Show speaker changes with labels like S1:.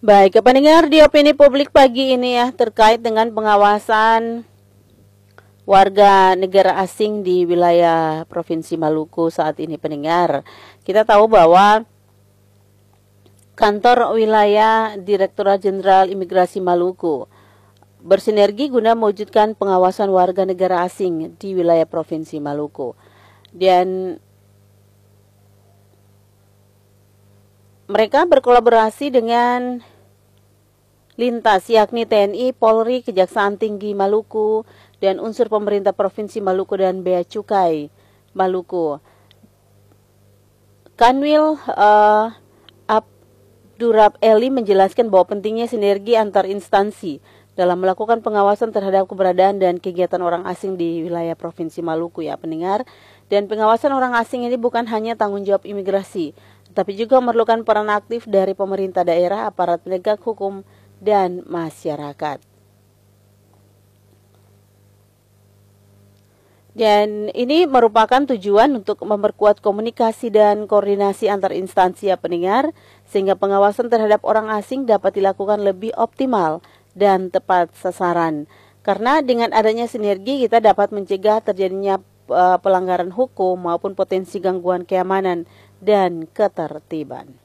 S1: Baik, pendengar di opini publik pagi ini ya terkait dengan pengawasan warga negara asing di wilayah Provinsi Maluku saat ini pendengar. Kita tahu bahwa kantor wilayah Direktorat Jenderal Imigrasi Maluku bersinergi guna mewujudkan pengawasan warga negara asing di wilayah Provinsi Maluku. Dan mereka berkolaborasi dengan lintas yakni TNI, Polri, Kejaksaan Tinggi Maluku, dan unsur pemerintah Provinsi Maluku dan Bea Cukai Maluku. Kanwil Abdurrab Eli menjelaskan bahwa pentingnya sinergi antar instansi dalam melakukan pengawasan terhadap keberadaan dan kegiatan orang asing di wilayah Provinsi Maluku ya pendengar. Dan pengawasan orang asing ini bukan hanya tanggung jawab imigrasi, tetapi juga memerlukan peran aktif dari pemerintah daerah, aparat penegak hukum, dan masyarakat. Dan ini merupakan tujuan untuk memperkuat komunikasi dan koordinasi antar instansi ya pendengar, sehingga pengawasan terhadap orang asing dapat dilakukan lebih optimal dan tepat sasaran. Karena dengan adanya sinergi kita dapat mencegah terjadinya pelanggaran hukum maupun potensi gangguan keamanan dan ketertiban.